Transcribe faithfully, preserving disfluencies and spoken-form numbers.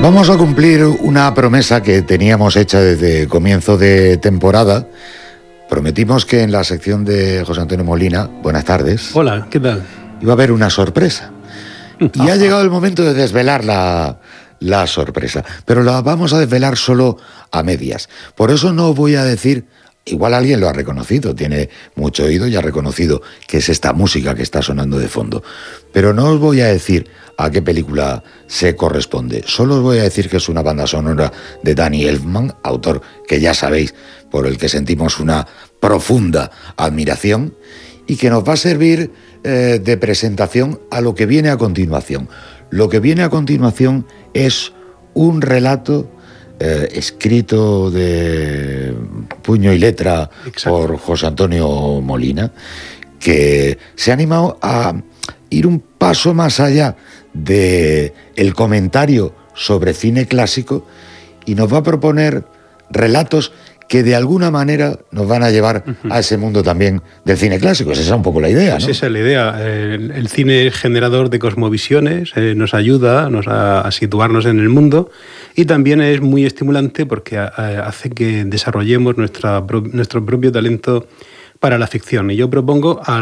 Vamos a cumplir una promesa que teníamos hecha desde comienzo de temporada. Prometimos que en la sección de José Antonio Molina, buenas tardes. Hola, ¿qué tal? Iba a haber una sorpresa. Y ha llegado el momento de desvelar la, la sorpresa. Pero la vamos a desvelar solo a medias. Por eso no voy a decir... Igual alguien lo ha reconocido, tiene mucho oído y ha reconocido que es esta música que está sonando de fondo. Pero no os voy a decir a qué película se corresponde. Solo os voy a decir que es una banda sonora de Danny Elfman, autor que ya sabéis, por el que sentimos una profunda admiración, y que nos va a servir eh, de presentación a lo que viene a continuación. Lo que viene a continuación es un relato Eh, escrito de puño y letra. Exacto. Por José Antonio Molina, que se ha animado a ir un paso más allá de el comentario sobre cine clásico y nos va a proponer relatos que de alguna manera nos van a llevar uh-huh. a ese mundo también del cine clásico. Esa es un poco la idea, ¿no? Esa es la idea. El, el cine es generador de cosmovisiones, eh, nos ayuda nos a, a situarnos en el mundo y también es muy estimulante porque a, a, hace que desarrollemos nuestra, nuestro propio talento para la ficción. Y yo propongo a